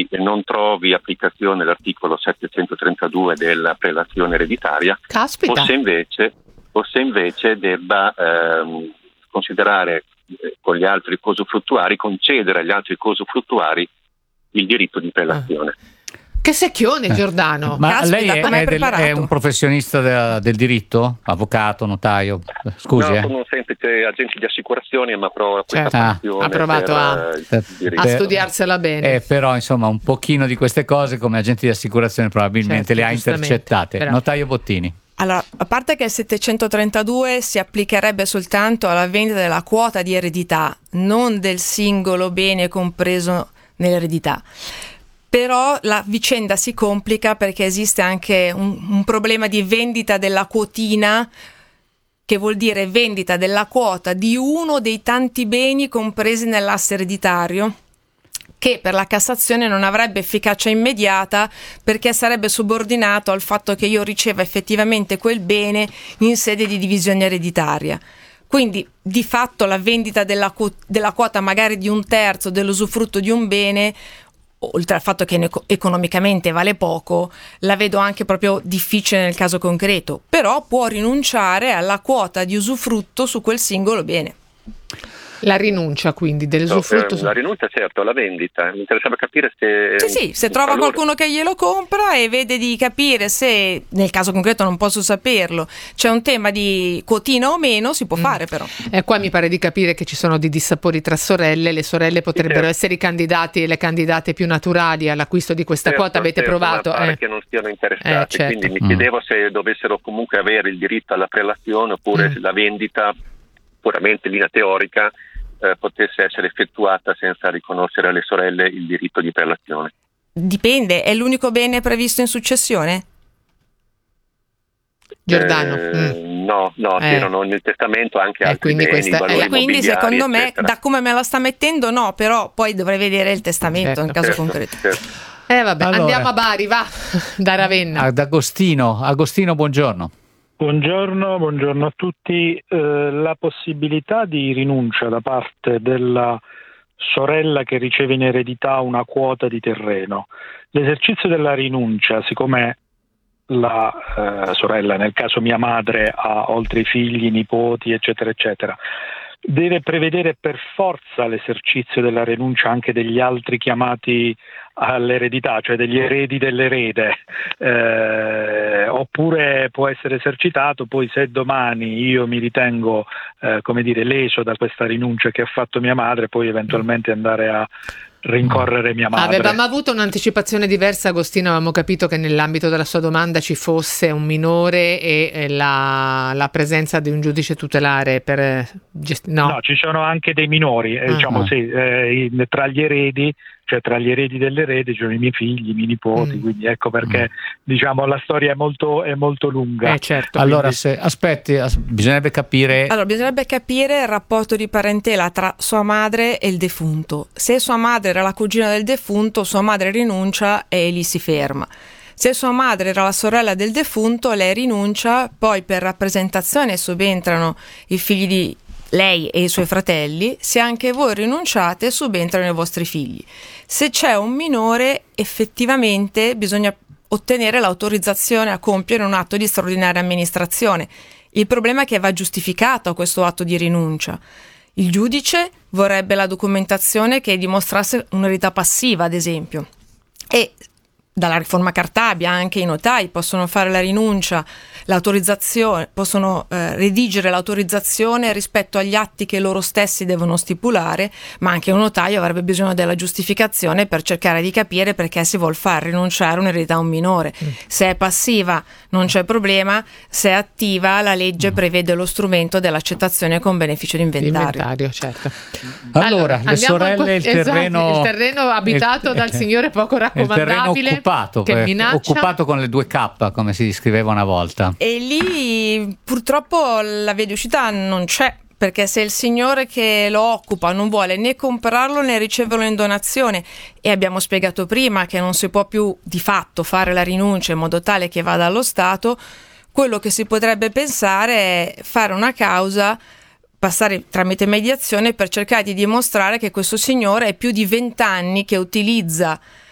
non trovi applicazione l'articolo 732 della prelazione ereditaria, Caspita. o se invece debba considerare con gli altri usufruttuari, concedere agli altri usufruttuari il diritto di prelazione. Che secchione, Giordano. Ma Caspita, lei è un professionista del diritto? Avvocato, notaio? Scusi. No, sono un semplice agente di assicurazioni, ma provo questa passione. Ha provato a studiarsela bene. Però insomma un pochino di queste cose come agente di assicurazione probabilmente le ha intercettate. Però. Notaio Bottini. Allora, a parte che il 732 si applicherebbe soltanto alla vendita della quota di eredità, non del singolo bene compreso nell'eredità. Però la vicenda si complica perché esiste anche un problema di vendita della quotina, che vuol dire vendita della quota di uno dei tanti beni compresi nell'asse ereditario, che per la Cassazione non avrebbe efficacia immediata perché sarebbe subordinato al fatto che io riceva effettivamente quel bene in sede di divisione ereditaria. Quindi di fatto la vendita della quota magari di un terzo dell'usufrutto di un bene, oltre al fatto che economicamente vale poco, la vedo anche proprio difficile nel caso concreto, però può rinunciare alla quota di usufrutto su quel singolo bene. La rinuncia quindi dell'usufrutto. La rinuncia, certo, alla vendita. Mi interessava capire se... Se trova qualcuno che glielo compra e vede di capire se, nel caso concreto non posso saperlo, c'è un tema di quotina o meno, si può fare però. E qua mi pare di capire che ci sono dei dissapori tra sorelle, le sorelle potrebbero essere i candidati e le candidate più naturali all'acquisto di questa quota, avete provato? Pare che non siano interessati, certo. Quindi mi chiedevo se dovessero comunque avere il diritto alla prelazione oppure se la vendita, puramente in linea teorica, potesse essere effettuata senza riconoscere alle sorelle il diritto di prelazione. Dipende, è l'unico bene previsto in successione? Giordano? No, c'erano nel testamento anche altri beni, valori quindi secondo me, eccetera. da come me la sta mettendo, no, però poi dovrei vedere il testamento nel caso concreto. Certo. Vabbè, Allora, andiamo a Bari, va, da Ravenna. Ad Agostino, buongiorno. Buongiorno a tutti. La possibilità di rinuncia da parte della sorella che riceve in eredità una quota di terreno. L'esercizio della rinuncia, siccome la sorella, nel caso mia madre, ha oltre i figli, nipoti, eccetera, eccetera, deve prevedere per forza l'esercizio della rinuncia anche degli altri chiamati all'eredità, cioè degli eredi dell'erede, oppure può essere esercitato poi se domani io mi ritengo leso da questa rinuncia che ha fatto mia madre, poi eventualmente andare a rincorrere mia madre. Avevamo avuto un'anticipazione diversa, Agostino, avevamo capito che nell'ambito della sua domanda ci fosse un minore e la presenza di un giudice tutelare per No, ci sono anche dei minori, tra gli eredi, cioè tra gli eredi dell'erede ci sono i miei figli, i miei nipoti, quindi ecco perché la storia è molto lunga. Certo. Allora, bisognerebbe capire il rapporto di parentela tra sua madre e il defunto. Se sua madre era la cugina del defunto, sua madre rinuncia e lì si ferma. Se sua madre era la sorella del defunto, lei rinuncia, poi per rappresentazione subentrano i figli di lei e i suoi fratelli. Se anche voi rinunciate, subentrano i vostri figli. Se c'è un minore, effettivamente bisogna ottenere l'autorizzazione a compiere un atto di straordinaria amministrazione. Il problema è che va giustificato questo atto di rinuncia. Il giudice vorrebbe la documentazione che dimostrasse un'eredità passiva, ad esempio, e dalla riforma Cartabia anche i notai possono fare la rinuncia, l'autorizzazione, possono redigere l'autorizzazione rispetto agli atti che loro stessi devono stipulare, ma anche un notaio avrebbe bisogno della giustificazione per cercare di capire perché si vuol far rinunciare un'eredità a un minore. Se è passiva non c'è problema, se è attiva la legge prevede lo strumento dell'accettazione con beneficio di inventario. Certo. Allora, le sorelle, il terreno abitato dal signore poco raccomandabile, occupato con le 2K, come si scriveva una volta. E lì purtroppo la via di uscita non c'è, perché se il signore che lo occupa non vuole né comprarlo né riceverlo in donazione, e abbiamo spiegato prima che non si può più di fatto fare la rinuncia in modo tale che vada allo Stato, quello che si potrebbe pensare è fare una causa, passare tramite mediazione per cercare di dimostrare che questo signore è più di 20 anni che utilizza